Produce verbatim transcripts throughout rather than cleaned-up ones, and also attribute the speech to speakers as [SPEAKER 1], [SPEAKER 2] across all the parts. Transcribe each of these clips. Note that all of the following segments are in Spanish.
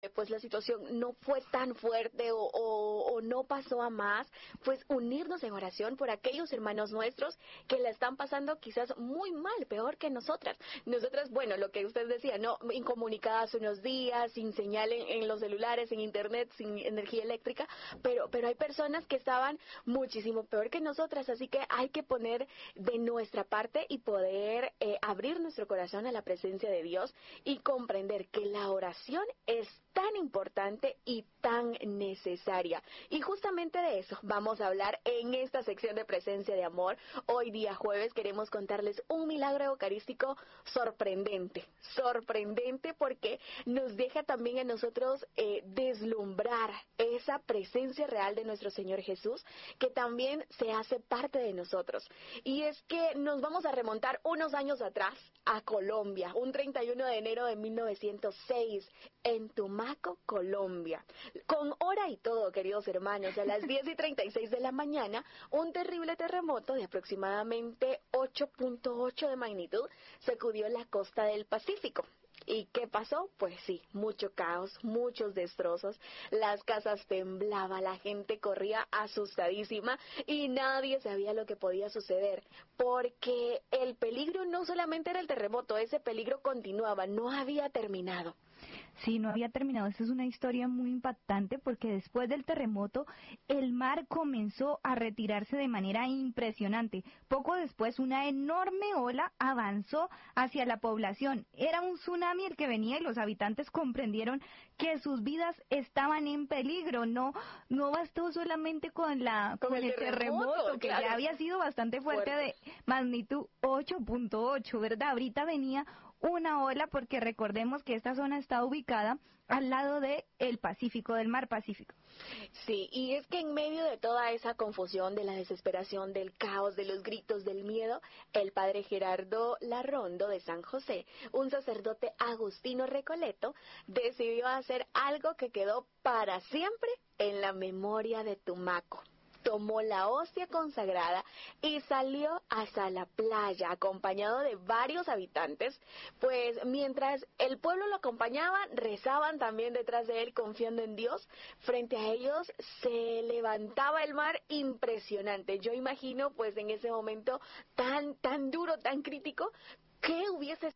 [SPEAKER 1] pues la situación no fue tan fuerte o, o, o no pasó a más, pues unirnos en oración por aquellos hermanos nuestros que la están pasando quizás muy mal, peor que nosotras. Nosotras, bueno, lo que usted decía, ¿no? Incomunicadas unos días, sin señal en, en los celulares, sin internet, sin energía eléctrica, pero, pero hay personas que estaban muchísimo peor que nosotras, así que hay que poner de nuestra parte y poder eh, abrir nuestro corazón a la presencia de Dios y comprender que la oración es tan importante y tan necesaria. Y justamente de eso vamos a hablar en esta sección de Presencia de Amor. Hoy día jueves queremos contarles un milagro eucarístico sorprendente, sorprendente porque nos deja también a nosotros eh, deslumbrar esa presencia real de nuestro Señor Jesús, que también se hace parte de nosotros. Y es que nos vamos a remontar unos años atrás a Colombia, un treinta y uno de enero de mil novecientos seis, en Tumaco, Colombia. Con hora y todo, queridos hermanos, a las diez y treinta y seis de la mañana, un terrible terremoto de aproximadamente ocho punto ocho de magnitud sacudió la costa del Pacífico. ¿Y qué pasó? Pues sí, mucho caos, muchos destrozos, las casas temblaban, la gente corría asustadísima y nadie sabía lo que podía suceder, porque el peligro no solamente era el terremoto, ese peligro continuaba, no había terminado.
[SPEAKER 2] Sí, no había terminado. Esta es una historia muy impactante porque después del terremoto el mar comenzó a retirarse de manera impresionante. Poco después una enorme ola avanzó hacia la población. Era un tsunami el que venía y los habitantes comprendieron que sus vidas estaban en peligro. No, no bastó solamente con la
[SPEAKER 1] con,
[SPEAKER 2] con
[SPEAKER 1] el,
[SPEAKER 2] el
[SPEAKER 1] terremoto,
[SPEAKER 2] terremoto, que
[SPEAKER 1] claro.
[SPEAKER 2] ya había sido bastante fuerte, fuerte. de magnitud ocho punto ocho, ¿verdad? Ahorita venía una ola porque recordemos que esta zona está ubicada al lado de el Pacífico, del mar Pacífico.
[SPEAKER 1] Sí, y es que en medio de toda esa confusión, de la desesperación, del caos, de los gritos, del miedo, el padre Gerardo Larrondo de San José, un sacerdote agustino recoleto, decidió hacer algo que quedó para siempre en la memoria de Tumaco. Tomó la hostia consagrada y salió hasta la playa acompañado de varios habitantes, pues mientras el pueblo lo acompañaba, rezaban también detrás de él confiando en Dios. Frente a ellos se levantaba el mar impresionante. Yo imagino pues en ese momento tan, tan duro, tan crítico, ¿qué hubiese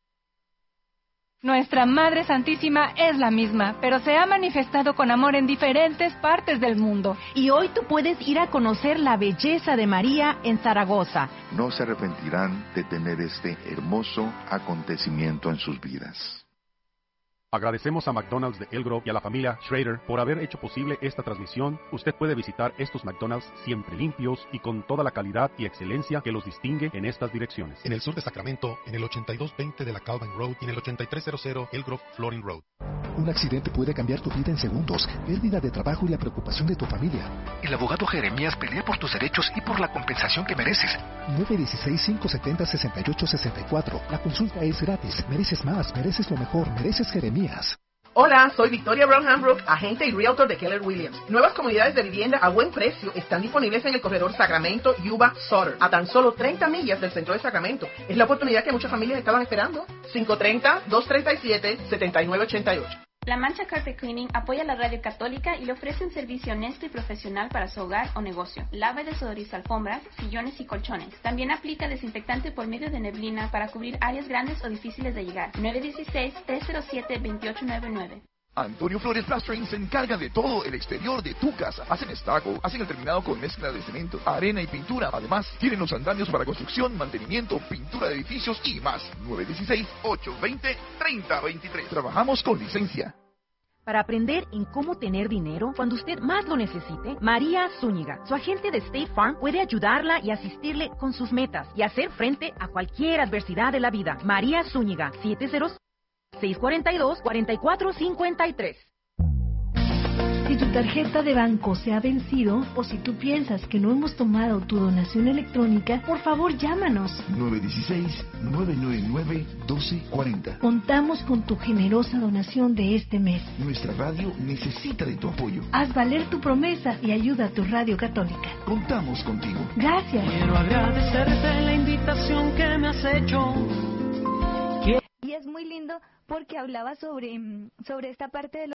[SPEAKER 3] Nuestra Madre Santísima es la misma, pero se ha manifestado con amor en diferentes partes del mundo.
[SPEAKER 4] Y hoy tú puedes ir a conocer la belleza de María en Zaragoza.
[SPEAKER 5] No se arrepentirán de tener este hermoso acontecimiento en sus vidas.
[SPEAKER 6] Agradecemos a McDonald's de El Grove y a la familia Schrader por haber hecho posible esta transmisión. Usted puede visitar estos McDonald's siempre limpios y con toda la calidad y excelencia que los distingue en estas direcciones.
[SPEAKER 7] En el sur de Sacramento, en el ochenta y dos veinte de la Calvin Road y en el ochenta y tres cero El Grove Flooring Road.
[SPEAKER 8] Un accidente puede cambiar tu vida en segundos, pérdida de trabajo y la preocupación de tu familia.
[SPEAKER 9] El abogado Jeremías pelea por tus derechos y por la compensación que mereces.
[SPEAKER 8] nueve uno seis, cinco siete cero, seis ocho seis cuatro. La consulta es gratis. Mereces más, mereces lo mejor, mereces Jeremías.
[SPEAKER 10] Hola, soy Victoria Brown Hambrook, agente y realtor de Keller Williams. Nuevas comunidades de vivienda a buen precio están disponibles en el corredor Sacramento, Yuba, Sutter, a tan solo treinta millas del centro de Sacramento. Es la oportunidad que muchas familias estaban esperando. cinco tres cero, dos tres siete, siete nueve ocho ocho.
[SPEAKER 11] La Mancha Carpet Cleaning apoya la radio católica y le ofrece un servicio honesto y profesional para su hogar o negocio. Lava y desodoriza alfombras, sillones y colchones. También aplica desinfectante por medio de neblina para cubrir áreas grandes o difíciles de llegar. nueve uno seis, tres cero siete, dos ocho nueve nueve.
[SPEAKER 12] Antonio Flores Plastering se encarga de todo el exterior de tu casa. Hacen estaco, hacen el terminado con mezcla de cemento, arena y pintura. Además, tienen los andamios para construcción, mantenimiento, pintura de edificios y más. nueve uno seis, ocho dos cero, tres cero dos tres. Trabajamos con licencia.
[SPEAKER 4] Para aprender en cómo tener dinero cuando usted más lo necesite, María Zúñiga, su agente de State Farm, puede ayudarla y asistirle con sus metas y hacer frente a cualquier adversidad de la vida. María Zúñiga, siete cero seis, cuatro dos, cuatro cuatro cinco tres.
[SPEAKER 13] Si tu tarjeta de banco se ha vencido o si tú piensas que no hemos tomado tu donación electrónica, por favor llámanos.
[SPEAKER 5] nueve uno seis, nueve nueve nueve, uno dos cuatro cero.
[SPEAKER 13] Contamos con tu generosa donación de este mes.
[SPEAKER 5] Nuestra radio necesita de tu apoyo.
[SPEAKER 13] Haz valer tu promesa y ayuda a tu radio católica.
[SPEAKER 5] Contamos contigo.
[SPEAKER 13] Gracias.
[SPEAKER 14] Quiero agradecerte la invitación que me has hecho.
[SPEAKER 2] Y es muy lindo porque hablaba sobre, sobre esta parte de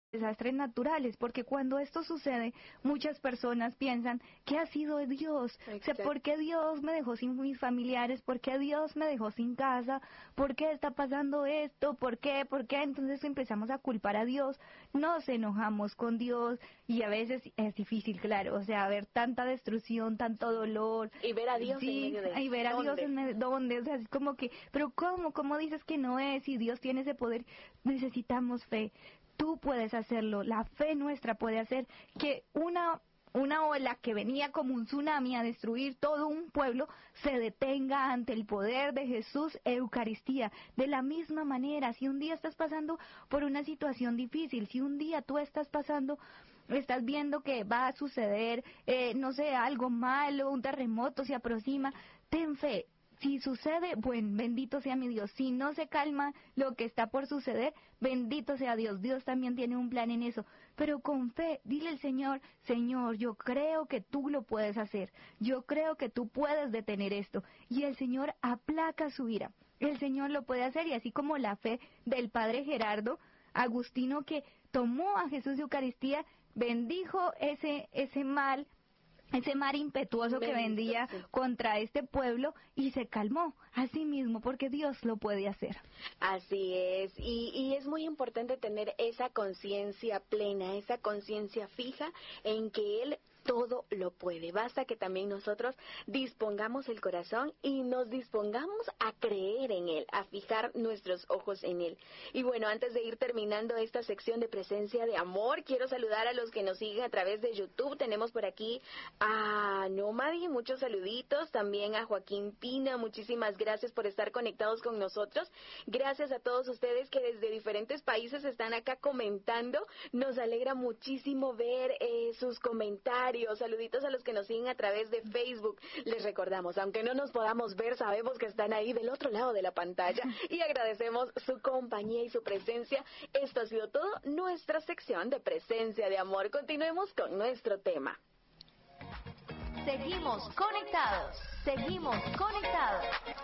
[SPEAKER 2] desastres naturales, porque cuando esto sucede, muchas personas piensan, ¿qué ha sido de Dios? O sea, ¿por qué Dios me dejó sin mis familiares? ¿Por qué Dios me dejó sin casa? ¿Por qué está pasando esto? ¿Por qué? ¿Por qué? Entonces empezamos a culpar a Dios, nos enojamos con Dios, y a veces es difícil, claro, o sea, ver tanta destrucción, tanto dolor.
[SPEAKER 1] Y ver a Dios
[SPEAKER 2] sí,
[SPEAKER 1] en medio de
[SPEAKER 2] y ver a
[SPEAKER 1] ¿dónde?
[SPEAKER 2] Dios en medio, ¿dónde? O sea, es como que, pero ¿cómo? ¿Cómo dices que no es? Si Dios tiene ese poder, necesitamos fe. Tú puedes hacerlo, la fe nuestra puede hacer que una una ola que venía como un tsunami a destruir todo un pueblo se detenga ante el poder de Jesús, Eucaristía. De la misma manera, si un día estás pasando por una situación difícil, si un día tú estás pasando, estás viendo que va a suceder, eh, no sé, algo malo, un terremoto se aproxima, ten fe. Si sucede, bueno, bendito sea mi Dios. Si no se calma lo que está por suceder, bendito sea Dios. Dios también tiene un plan en eso. Pero con fe, dile al Señor, Señor, yo creo que tú lo puedes hacer. Yo creo que tú puedes detener esto. Y el Señor aplaca su ira. El Señor lo puede hacer, y así como la fe del Padre Gerardo Agustino, que tomó a Jesús de Eucaristía, bendijo ese, ese mal, ese mar impetuoso que vendía contra este pueblo, y se calmó a sí mismo, porque Dios lo puede hacer.
[SPEAKER 1] Así es, y, y es muy importante tener esa conciencia plena, esa conciencia fija en que Él todo lo puede. Basta que también nosotros dispongamos el corazón y nos dispongamos a creer en Él, a fijar nuestros ojos en Él. Y bueno, antes de ir terminando esta sección de presencia de amor, quiero saludar a los que nos siguen a través de YouTube. Tenemos por aquí a Nomadi, muchos saluditos, también a Joaquín Pina, muchísimas gracias por estar conectados con nosotros. Gracias a todos ustedes que desde diferentes países están acá comentando. Nos alegra muchísimo ver eh, sus comentarios. Saluditos a los que nos siguen a través de Facebook. Les recordamos, aunque no nos podamos ver, sabemos que están ahí del otro lado de la pantalla y agradecemos su compañía y su presencia. Esto ha sido todo, nuestra sección de presencia de amor. Continuemos con nuestro tema.
[SPEAKER 15] Seguimos conectados, seguimos conectados.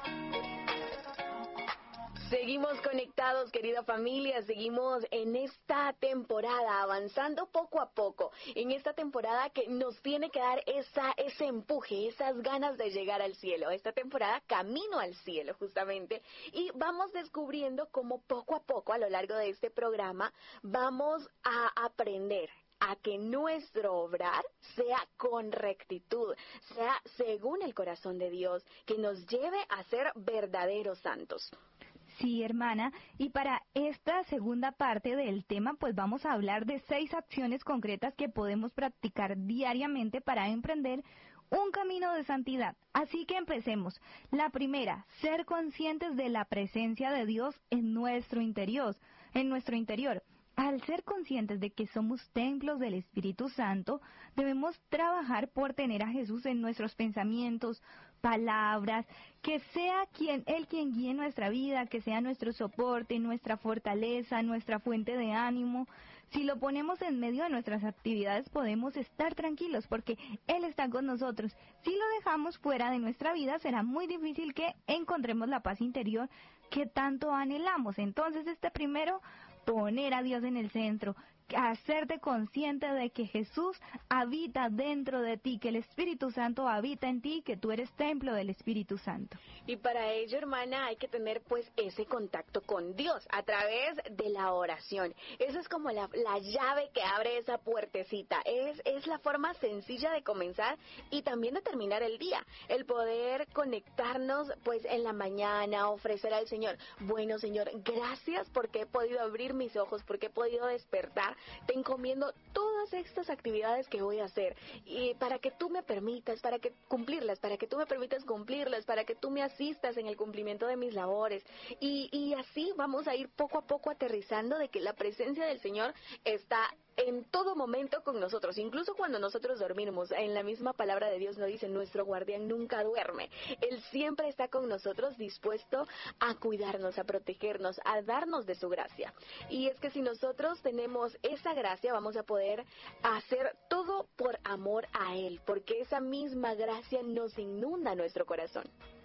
[SPEAKER 1] Seguimos conectados, querida familia, seguimos en esta temporada, avanzando poco a poco, en esta temporada que nos tiene que dar esa, ese empuje, esas ganas de llegar al cielo, esta temporada camino al cielo justamente, y vamos descubriendo cómo poco a poco a lo largo de este programa vamos a aprender a que nuestro obrar sea con rectitud, sea según el corazón de Dios, que nos lleve a ser verdaderos santos.
[SPEAKER 2] Sí, hermana, y para esta segunda parte del tema, pues vamos a hablar de seis acciones concretas que podemos practicar diariamente para emprender un camino de santidad. Así que empecemos. La primera, ser conscientes de la presencia de Dios en nuestro interior, en nuestro interior. Al ser conscientes de que somos templos del Espíritu Santo, debemos trabajar por tener a Jesús en nuestros pensamientos, palabras, que sea quien Él quien guíe nuestra vida, que sea nuestro soporte, nuestra fortaleza, nuestra fuente de ánimo. Si lo ponemos en medio de nuestras actividades, podemos estar tranquilos porque Él está con nosotros. Si lo dejamos fuera de nuestra vida, será muy difícil que encontremos la paz interior que tanto anhelamos. Entonces, este primero, poner a Dios en el centro, hacerte consciente de que Jesús habita dentro de ti, que el Espíritu Santo habita en ti, que tú eres templo del Espíritu Santo.
[SPEAKER 1] Y para ello, hermana, hay que tener pues ese contacto con Dios a través de la oración. Esa es como la, la llave que abre esa puertecita. Es, es la forma sencilla de comenzar y también de terminar el día. El poder conectarnos pues en la mañana, ofrecer al Señor, bueno Señor, gracias porque he podido abrir mis ojos, porque he podido despertar. Te encomiendo todas estas actividades que voy a hacer y para que tú me permitas, para que cumplirlas, para que tú me permitas cumplirlas, para que tú me asistas en el cumplimiento de mis labores. Y, y así vamos a ir poco a poco aterrizando de que la presencia del Señor está en todo momento con nosotros, incluso cuando nosotros dormimos. En la misma palabra de Dios nos dice, nuestro guardián nunca duerme. Él siempre está con nosotros, dispuesto a cuidarnos, a protegernos, a darnos de su gracia. Y es que si nosotros tenemos esa gracia, vamos a poder hacer todo por amor a Él, porque esa misma gracia nos inunda nuestro corazón.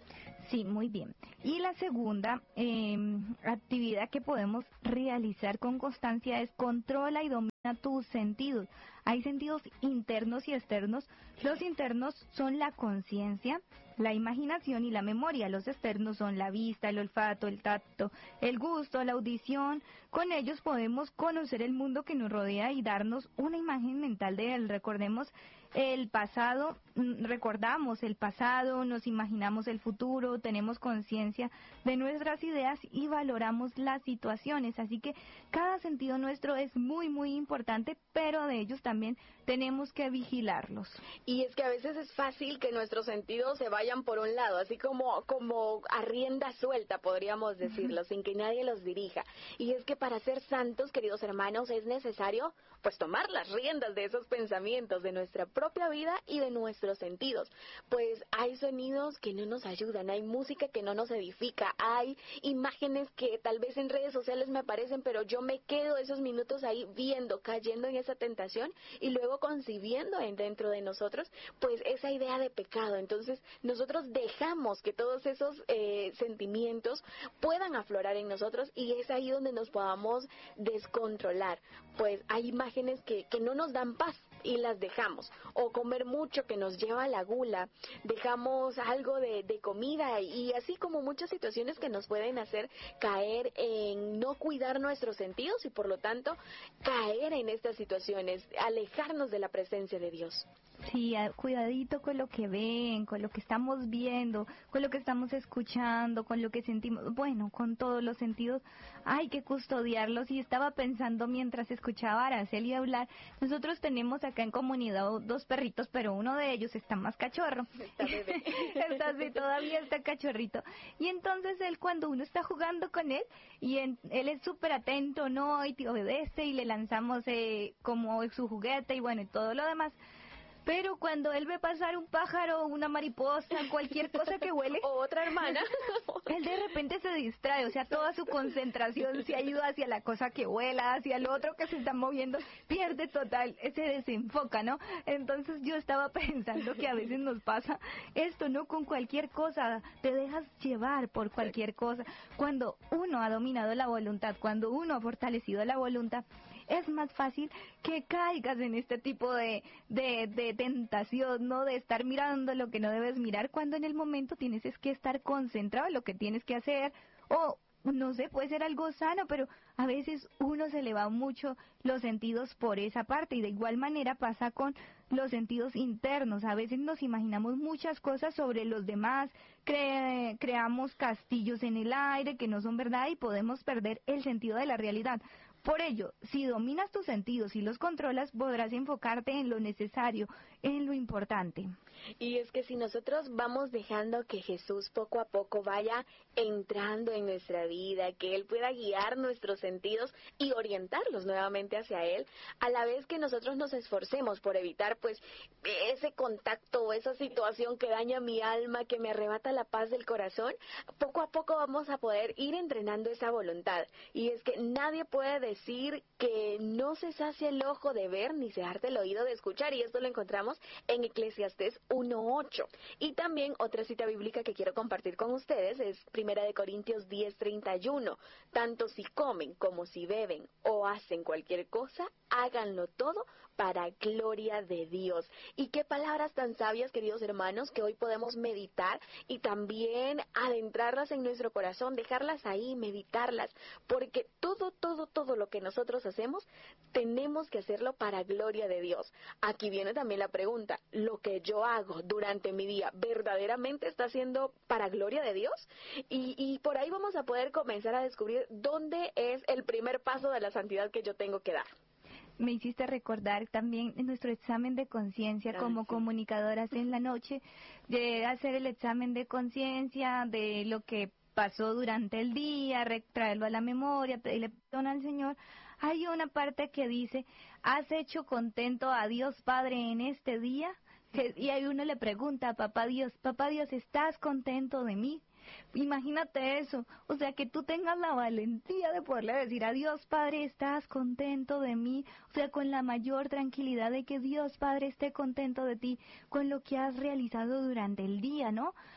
[SPEAKER 2] Sí, muy bien. Y la segunda eh, actividad que podemos realizar con constancia es controla y domina tus sentidos. Hay sentidos internos y externos. Los internos son la conciencia, la imaginación y la memoria. Los externos son la vista, el olfato, el tacto, el gusto, la audición. Con ellos podemos conocer el mundo que nos rodea y darnos una imagen mental de él. Recordemos el pasado, recordamos el pasado, nos imaginamos el futuro, tenemos conciencia de nuestras ideas y valoramos las situaciones. Así que cada sentido nuestro es muy, muy importante, pero de ellos también tenemos que vigilarlos.
[SPEAKER 1] Y es que a veces es fácil que nuestros sentidos se vayan por un lado, así como, como a rienda suelta, podríamos decirlo, sin que nadie los dirija. Y es que para ser santos, queridos hermanos, es necesario pues tomar las riendas de esos pensamientos, de nuestra propia vida y de nuestros sentidos. Pues hay sonidos que no nos ayudan, hay música que no nos edifica, hay imágenes que tal vez en redes sociales me aparecen, pero yo me quedo esos minutos ahí viendo, cayendo en esa tentación y luego concibiendo en dentro de nosotros pues esa idea de pecado. Entonces nosotros dejamos que todos esos eh, sentimientos puedan aflorar en nosotros y es ahí donde nos podamos descontrolar. Pues hay imágenes que, que no nos dan paz y las dejamos, o comer mucho que nos lleva a la gula, dejamos algo de, de comida y así como muchas situaciones que nos pueden hacer caer en no cuidar nuestros sentidos y por lo tanto caer en estas situaciones, alejarnos de la presencia de Dios.
[SPEAKER 2] Sí, cuidadito con lo que ven, con lo que estamos viendo, con lo que estamos escuchando, con lo que sentimos, bueno, con todos los sentidos, hay que custodiarlos. Y estaba pensando mientras escuchaba a Araceli hablar, nosotros tenemos acá en comunidad dos perritos, pero uno de ellos está más cachorro, está bebé, está así, todavía está cachorrito, y entonces él cuando uno está jugando con él, y en, él es súper atento, ¿no? Y te obedece y le lanzamos eh, como su juguete y bueno, y todo lo demás. Pero cuando él ve pasar un pájaro, una mariposa, cualquier cosa que huele,
[SPEAKER 1] o otra hermana,
[SPEAKER 2] él de repente se distrae, o sea, toda su concentración se ha ido hacia la cosa que vuela, hacia el otro que se está moviendo, pierde total, se desenfoca, ¿no? Entonces yo estaba pensando que a veces nos pasa esto, ¿no? Con cualquier cosa, te dejas llevar por cualquier cosa. Cuando uno ha dominado la voluntad, cuando uno ha fortalecido la voluntad, es más fácil que caigas en este tipo de, de, de tentación, ¿no? De estar mirando lo que no debes mirar, cuando en el momento tienes es que estar concentrado en lo que tienes que hacer, o no sé, puede ser algo sano, pero a veces uno se le va mucho los sentidos por esa parte, y de igual manera pasa con los sentidos internos. A veces nos imaginamos muchas cosas sobre los demás, cre- creamos castillos en el aire que no son verdad y podemos perder el sentido de la realidad. Por ello, si dominas tus sentidos y los controlas, podrás enfocarte en lo necesario, en lo importante.
[SPEAKER 1] Y es que si nosotros vamos dejando que Jesús poco a poco vaya entrando en nuestra vida, que Él pueda guiar nuestros sentidos y orientarlos nuevamente hacia Él, a la vez que nosotros nos esforcemos por evitar pues ese contacto o esa situación que daña mi alma, que me arrebata la paz del corazón, poco a poco vamos a poder ir entrenando esa voluntad. Y es que nadie puede decir que no se sacia el ojo de ver ni se harta el oído de escuchar, y esto lo encontramos en Eclesiastés uno ocho. Y también otra cita bíblica que quiero compartir con ustedes es Primera de Corintios diez treinta y uno. Tanto si comen como si beben o hacen cualquier cosa, háganlo todo para gloria de Dios. Y qué palabras tan sabias, queridos hermanos, que hoy podemos meditar y también adentrarlas en nuestro corazón, dejarlas ahí, meditarlas, porque todo, todo, todo lo que nosotros hacemos, tenemos que hacerlo para gloria de Dios. Aquí viene también la pregunta, ¿lo que yo hago durante mi día verdaderamente está siendo para gloria de Dios? Y, y por ahí vamos a poder comenzar a descubrir dónde es el primer paso de la santidad que yo tengo que dar.
[SPEAKER 2] Me hiciste recordar también en nuestro examen de conciencia como comunicadoras en la noche, de hacer el examen de conciencia de lo que pasó durante el día, traerlo a la memoria, pedirle perdón al Señor. Hay una parte que dice, ¿has hecho contento a Dios Padre en este día? Y ahí uno le pregunta, papá Dios, papá Dios, ¿estás contento de mí? Imagínate eso, o sea, que tú tengas la valentía de poderle decir a Dios Padre, ¿estás contento de mí? O sea, con la mayor tranquilidad de que Dios Padre esté contento de ti, con lo que has realizado durante el día, ¿no?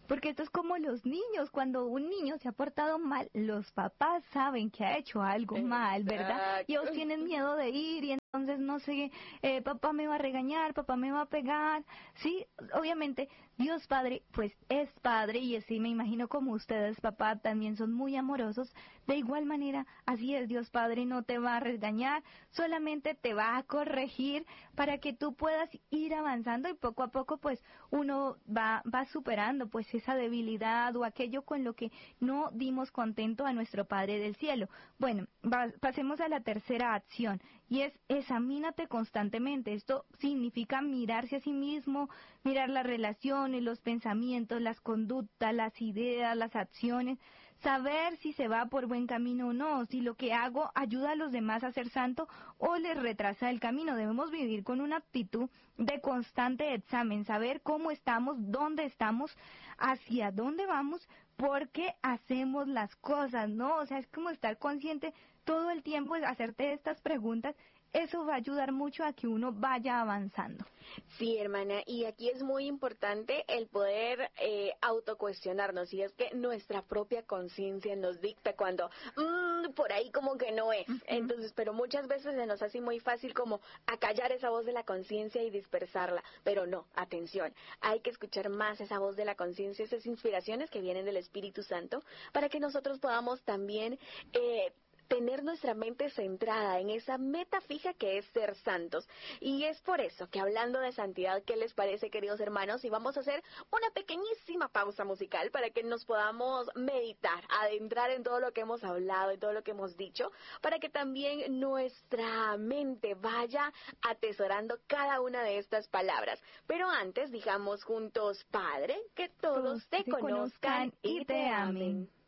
[SPEAKER 2] porque esto es como los niños, cuando un niño se ha portado mal, los papás saben que ha hecho algo mal, ¿verdad? Y ellos tienen miedo de ir y entonces no sé, eh, papá me va a regañar, papá me va a pegar, sí, obviamente Dios Padre pues es Padre y así me imagino como ustedes papá también son muy amorosos, de igual manera así es Dios Padre, no te va a regañar, solamente te va a corregir para que tú puedas ir avanzando y poco a poco pues uno va, va superando pues esa debilidad o aquello con lo que no dimos contento a nuestro Padre del cielo. Bueno, va, pasemos a la tercera acción y es examínate constantemente. Esto significa mirarse a sí mismo, mirar las relaciones, los pensamientos, las conductas, las ideas, las acciones, saber si se va por buen camino o no, si lo que hago ayuda a los demás a ser santo o les retrasa el camino. Debemos vivir con una actitud de constante examen, saber cómo estamos, dónde estamos, hacia dónde vamos, por qué hacemos las cosas, ¿no? O sea, es como estar consciente todo el tiempo de hacerte estas preguntas. Eso va a ayudar mucho a que uno vaya avanzando.
[SPEAKER 1] Sí, hermana, y aquí es muy importante el poder eh, autocuestionarnos, y es que nuestra propia conciencia nos dicta cuando mmm, por ahí como que no es. Uh-huh. Entonces, pero muchas veces se nos hace muy fácil como acallar esa voz de la conciencia y dispersarla, pero no, atención, hay que escuchar más esa voz de la conciencia, esas inspiraciones que vienen del Espíritu Santo, para que nosotros podamos también eh, tener nuestra mente centrada en esa meta fija que es ser santos. Y es por eso que hablando de santidad, ¿qué les parece, queridos hermanos? Y vamos a hacer una pequeñísima pausa musical para que nos podamos meditar, adentrar en todo lo que hemos hablado, en todo lo que hemos dicho, para que también nuestra mente vaya atesorando cada una de estas palabras. Pero antes, digamos juntos, Padre, que todos te, te conozcan y te amen.